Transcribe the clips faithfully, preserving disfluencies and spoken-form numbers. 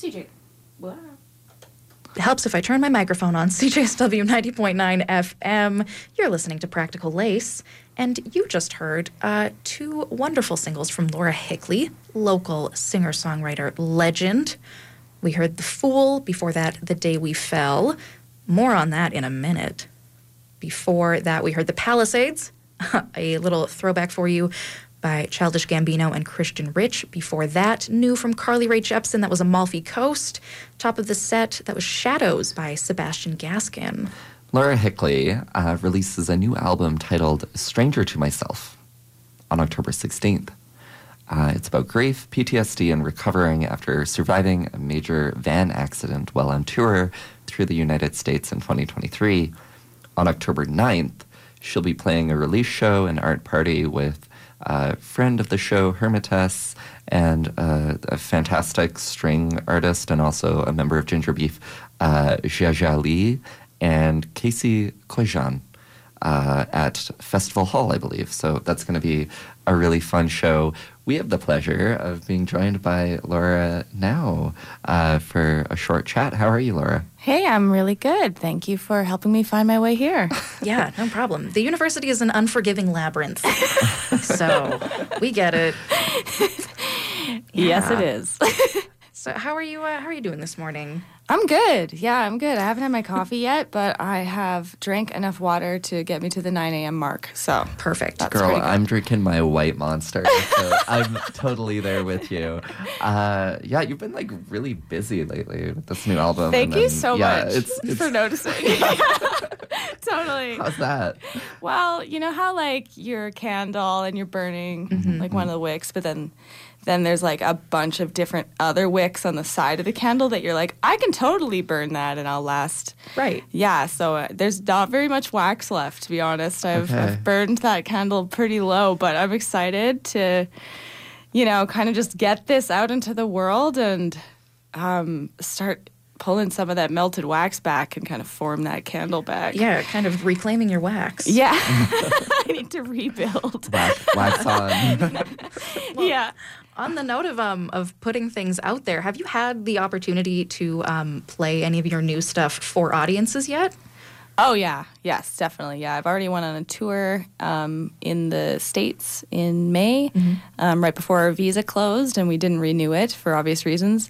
C J. Wow. It helps if I turn my microphone on. C J S W ninety point nine F M. You're listening to Practical Lace. And you just heard uh, two wonderful singles from Laura Hickley, local singer-songwriter legend. We heard The Fool, before that, The Day We Fell. More on that in a minute. Before that, we heard The Palisades, a little throwback for you by Childish Gambino and Christian Rich. Before that, new from Carly Rae Jepsen, that was Amalfi Coast. Top of the set, that was Shadows by Sebastian Gaskin. Laura Hickley uh, releases a new album titled Stranger to Myself on October sixteenth. Uh, it's about grief, P T S D, and recovering after surviving a major van accident while on tour through the United States in twenty twenty-three. On October ninth, she'll be playing a release show and art party with a friend of the show, Hermites, and uh, a fantastic string artist and also a member of Ginger Beef, uh, Jia Jia Li, and Casey Koijan uh, at Festival Hall, I believe. So that's going to be a really fun show. We have the pleasure of being joined by Laura now uh, for a short chat. How are you, Laura? Hey, I'm really good. Thank you for helping me find my way here. Yeah, no problem. The university is an unforgiving labyrinth. So we get it. Yes, Yeah. it is. So how are you? Uh, how are you doing this morning? I'm good. Yeah, I'm good. I haven't had my coffee yet, but I have drank enough water to get me to the nine a.m. mark. So Perfect. That's Girl, pretty good. I'm drinking my white monster, so I'm totally there with you. Uh, yeah, you've been like really busy lately with this new album. Thank and you then- so yeah, much It's, it's, for noticing. Totally. how's that? Well, you know how like you're a candle and you're burning Mm-hmm, like one of the wicks, but then then there's like a bunch of different other wicks on the side of the candle that you're like, I can totally burn that and I'll last. Right. Yeah, so uh, there's not very much wax left, to be honest. I've, Okay. I've burned that candle pretty low, but I'm excited to, you know, kind of just get this out into the world and um, start pulling some of that melted wax back and kind of form that candle back. Yeah, kind of reclaiming your wax. Yeah. I need to rebuild. Wax, wax on. Yeah. On the note of um of putting things out there, have you had the opportunity to um, play any of your new stuff for audiences yet? Oh, yeah. Yes, definitely. Yeah, I've already went on a tour um, in the States in May, um, right before our visa closed, and we didn't renew it for obvious reasons.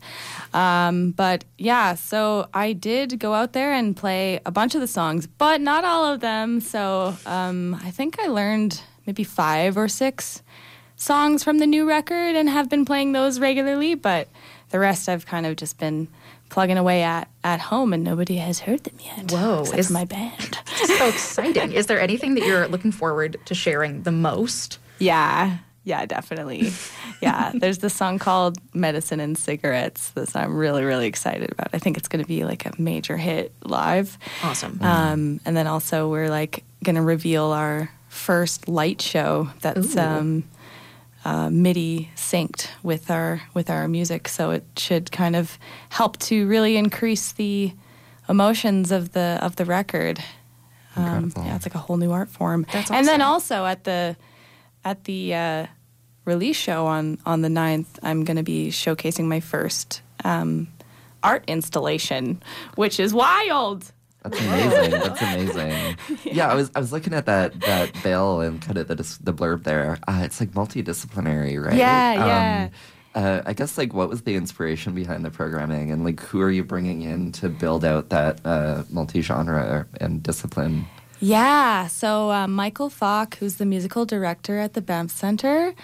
Um, but, yeah, so I did go out there and play a bunch of the songs, but not all of them. So um, I think I learned maybe five or six songs from the new record and have been playing those regularly, but the rest I've kind of just been plugging away at at home, and nobody has heard them yet. Whoa, except is- for my band. So exciting. Is there anything that you're looking forward to sharing the most? Yeah, yeah, definitely. Yeah, there's this song called Medicine and Cigarettes that I'm really, really excited about. I think it's going to be like a major hit live. Awesome. Um, and then also we're like going to reveal our first light show that's Ooh. um, uh, MIDI synced with our with our music, so it should kind of help to really increase the emotions of the of the record. Um, Incredible. yeah, it's like a whole new art form. That's And then awesome. also at the at the uh, release show on on the ninth, I'm going to be showcasing my first um, art installation, which is wild. That's amazing. That's amazing. Yeah, I was I was looking at that that bill and kind of the dis- the blurb there. Uh, it's like multidisciplinary, right? Yeah, yeah. Uh, I guess like what was the inspiration behind the programming, and like who are you bringing in to build out that uh, multi-genre and discipline? Yeah, so uh, Michael Falk, who's the musical director at the Banff Center,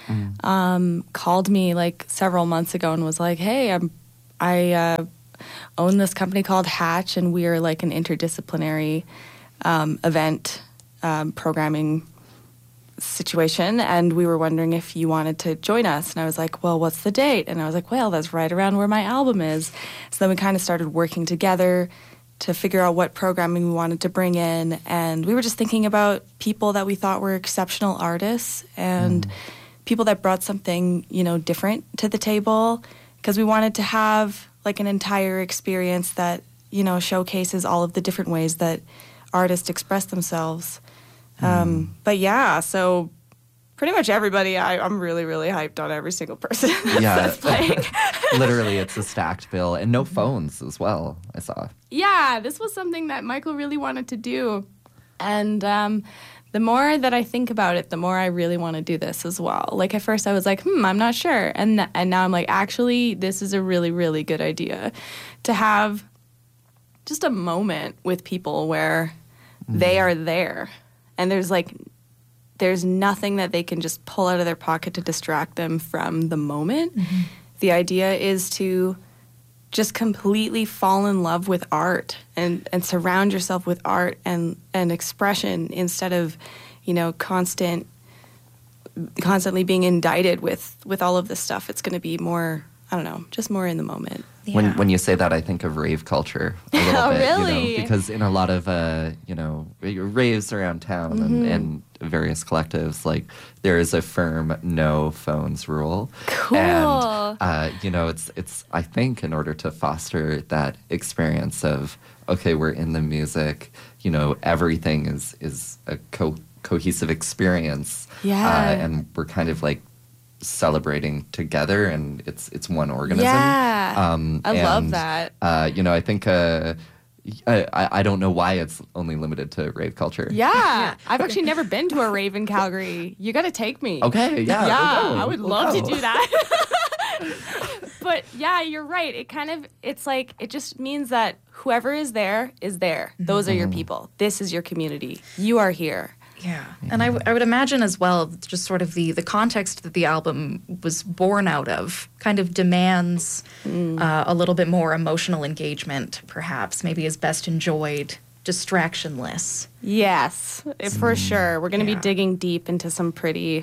um, called me like several months ago and was like, "Hey, I'm, I uh, own this company called Hatch, and we are like an interdisciplinary um, event um, programming situation, and we were wondering if you wanted to join us." And I was like, "Well, what's the date?" And I was like, "Well, that's right around where my album is." So then we kind of started working together to figure out what programming we wanted to bring in. And we were just thinking about people that we thought were exceptional artists and people that brought something, you know, different to the table, because we wanted to have like an entire experience that, you know, showcases all of the different ways that artists express themselves. Um, but yeah, so pretty much everybody. I, I'm really, really hyped on every single person that's, Yeah. that's playing. Literally, it's a stacked bill, and no phones as well, I saw. Yeah, this was something that Michael really wanted to do. And um, the more that I think about it, the more I really want to do this as well. Like, at first I was like, hmm, I'm not sure. And, th- and now I'm like, actually, this is a really, really good idea to have just a moment with people where mm. they are there. And there's like, there's nothing that they can just pull out of their pocket to distract them from the moment. Mm-hmm. The idea is to just completely fall in love with art and, and surround yourself with art and, and expression instead of, you know, constant, constantly being indicted with, with all of this stuff. It's going to be more, I don't know, just more in the moment. Yeah. When when you say that, I think of rave culture a little Oh, bit. really? You know, because in a lot of, uh, you know, raves around town mm-hmm. and, and various collectives, like, there is a firm no phones rule. Cool. And, uh, you know, it's, it's, I think, in order to foster that experience of, okay, we're in the music, you know, everything is, is a co- cohesive experience. Yeah. Uh, and we're kind of like, celebrating together, and it's it's one organism. Yeah, um, I and, love that. Uh, you know, I think uh, I I don't know why it's only limited to rave culture. Yeah, yeah. I've actually never been to a rave in Calgary. You got to take me. Okay, yeah, yeah, we'll I would we'll love go. to do that. But yeah, you're right. It kind of it's like it just means that whoever is there is there. Mm-hmm. Those are your people. This is your community. You are here. Yeah. And I, w- I would imagine as well, just sort of the, the context that the album was born out of kind of demands mm. uh, a little bit more emotional engagement, perhaps, maybe is best enjoyed distractionless. Yes, for mm. sure. We're going to yeah. be digging deep into some pretty,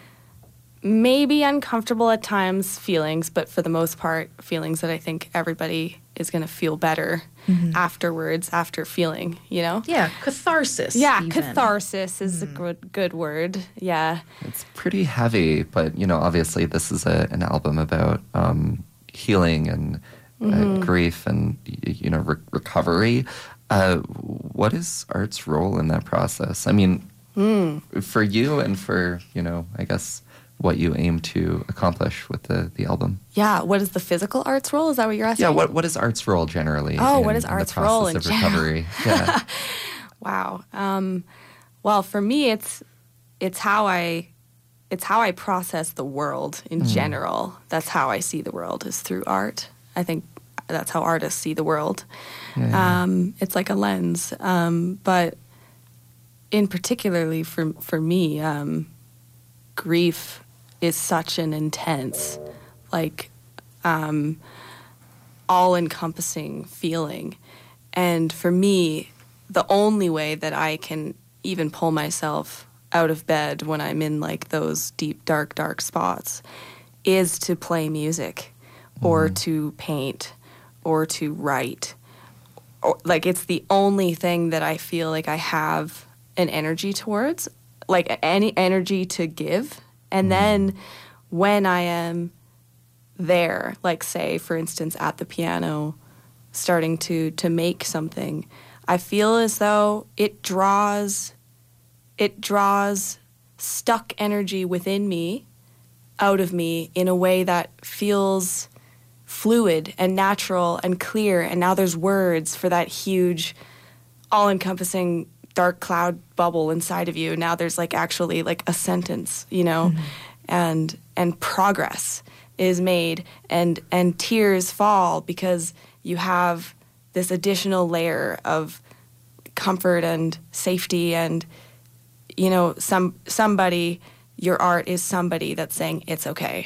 maybe uncomfortable at times feelings, but for the most part, feelings that I think everybody is going to feel better mm-hmm. afterwards, after feeling, you know? Yeah, catharsis. Yeah, even. catharsis is mm. a good, good word. Yeah. It's pretty heavy, but, you know, obviously this is a, an album about um, healing and mm-hmm. uh, grief and, you know, re- recovery. Uh, what is art's role in that process? I mean, mm. for you and for, you know, I guess what you aim to accomplish with the, the album. Yeah, what is the physical art's role? Is that what you're asking? Yeah, what what is art's role generally? Oh, in, what is in art's the role process in of recovery? Yeah. Wow. Um, well, for me, it's it's how I it's how I process the world in mm. general. That's how I see the world, is through art. I think that's how artists see the world. Yeah, yeah. Um, it's like a lens. Um, but in particularly for for me, um, grief is such an intense, like, um, all-encompassing feeling. And for me, the only way that I can even pull myself out of bed when I'm in, like, those deep, dark, dark spots is to play music mm-hmm. or to paint or to write. Or, like, it's the only thing that I feel like I have an energy towards, like, any energy to give. And mm. then when I am there, like, say, for instance, at the piano, starting to, to make something, I feel as though it draws, it draws stuck energy within me out of me in a way that feels fluid and natural and clear. And now there's words for that huge, all-encompassing dark cloud bubble inside of you. Now there's, like, actually, like, a sentence, you know, mm-hmm. and and progress is made, and and tears fall because you have this additional layer of comfort and safety, and, you know, some somebody, your art is somebody that's saying it's okay.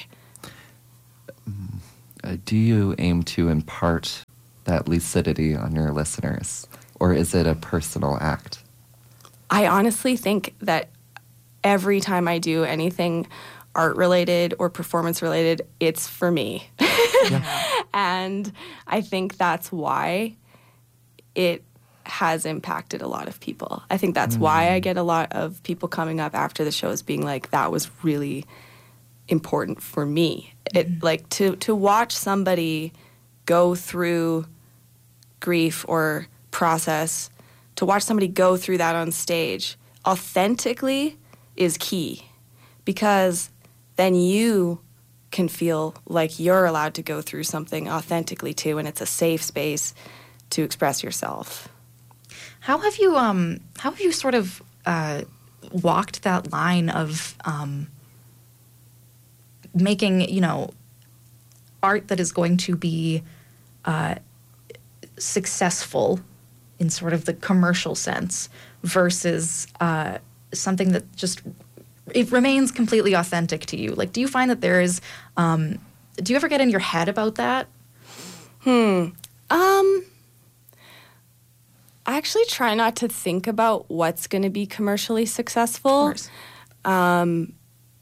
Uh, do you aim to impart that lucidity on your listeners, or is it a personal act? I honestly think that every time I do anything art-related or performance-related, it's for me. Yeah. And I think that's why it has impacted a lot of people. I think that's mm. why I get a lot of people coming up after the shows being like, that was really important for me. Mm. It like to, to watch somebody go through grief or process, to watch somebody go through that on stage authentically is key, because then you can feel like you're allowed to go through something authentically too, and it's a safe space to express yourself. How have you um how have you sort of uh, walked that line of um, making, you know, art that is going to be uh, successful in sort of the commercial sense versus uh, something that just it remains completely authentic to you? Like, do you find that there is um, do you ever get in your head about that? Hmm. Um. I actually try not to think about what's going to be commercially successful. Of course. Um,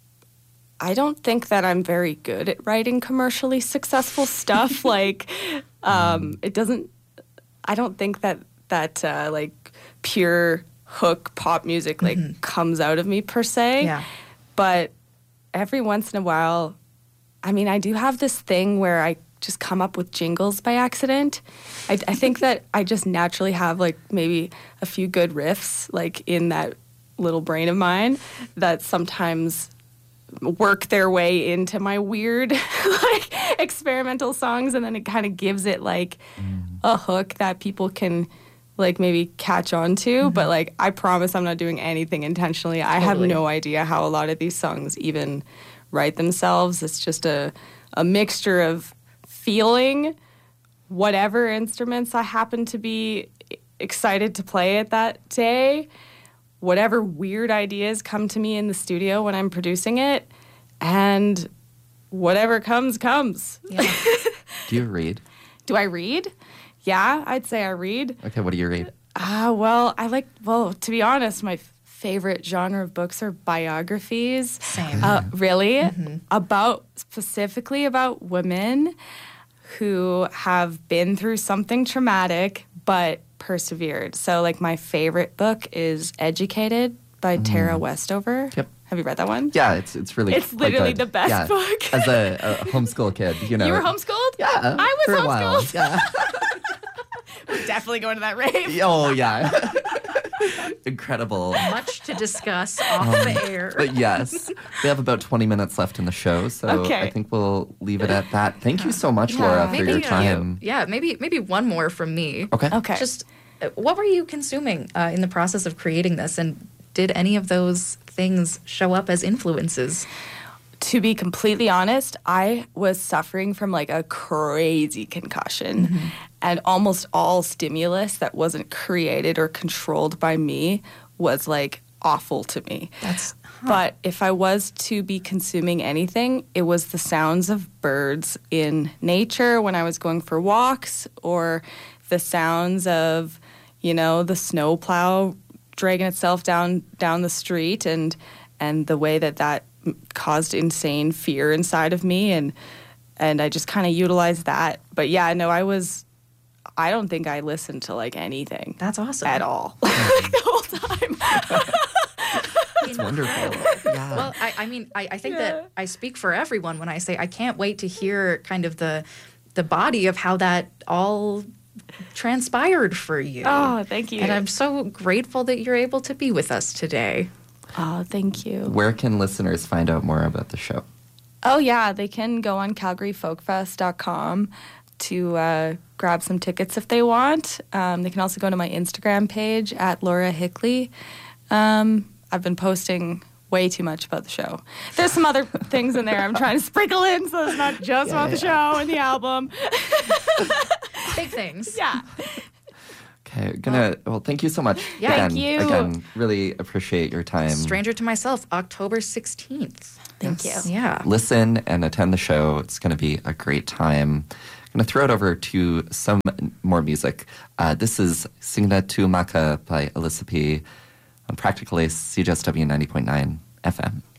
I don't think that I'm very good at writing commercially successful stuff. Like, um, it doesn't. I don't think that that uh, like pure hook pop music like Mhm. comes out of me per se. Yeah. But every once in a while, I mean, I do have this thing where I just come up with jingles by accident. I, I think that I just naturally have like maybe a few good riffs like in that little brain of mine that sometimes work their way into my weird like experimental songs, and then it kind of gives it like a hook that people can like maybe catch on to. But like, I promise I'm not doing anything intentionally. I have Totally. no idea how a lot of these songs even write themselves. It's just a a mixture of feeling whatever instruments I happen to be excited to play at that day, whatever weird ideas come to me in the studio when I'm producing it, and whatever comes, comes. Yeah. Do you read? Do I read? Yeah, I'd say I read. Okay, what do you read? Ah, well, I like, well, to be honest, my f- favorite genre of books are biographies. Same. Uh, really? About, specifically about women who have been through something traumatic but persevered. So, like, my favorite book is Educated by Tara Westover. Yep. Have you read that one? Yeah, it's it's really It's quite literally good. the best Yeah. book. As a, a homeschool kid, you know. You were homeschooled? Yeah, I was for a while. homeschooled. Yeah. We're definitely going to that rave. Oh yeah. Incredible. Much to discuss off the air. But yes, we have about twenty minutes left in the show, so Okay. I think we'll leave it at that. Thank you so much, Yeah. Laura, for maybe your uh, time. yeah, maybe maybe one more from me. Okay. Okay. Just uh, what were you consuming uh, in the process of creating this, and did any of those things show up as influences? To be completely honest, I was suffering from like a crazy concussion, and almost all stimulus that wasn't created or controlled by me was like awful to me. That's But if I was to be consuming anything, it was the sounds of birds in nature when I was going for walks, or the sounds of, you know, the snowplow dragging itself down down the street, and and the way that that caused insane fear inside of me, and and I just kind of utilized that. But yeah, no, I was I don't think I listened to like anything that's awesome. at all like, the whole time. It's wonderful. Yeah. Well, I, I mean, I, I think Yeah. that I speak for everyone when I say I can't wait to hear kind of the the body of how that all transpired for you. Oh, thank you. And I'm so grateful that you're able to be with us today. Oh, thank you. Where can listeners find out more about the show? Oh, yeah. They can go on calgary folk fest dot com to uh, grab some tickets if they want. Um, they can also go to my Instagram page at Laura Hickley. Um, I've been posting way too much about the show. There's some other things in there I'm trying to sprinkle in, so it's not just Yeah, about the yeah. show and the album. Big things. Yeah. Okay, gonna. Well, thank you so much. Yeah. again, Thank you. Again, really appreciate your time. Stranger to Myself, October sixteenth. Thank Yes. you. Yeah. Listen and attend the show. It's going to be a great time. I'm going to throw it over to some more music. Uh, this is Singna Tu Maka by Alyssa P. on Practical Ace, C J S W ninety point nine F M.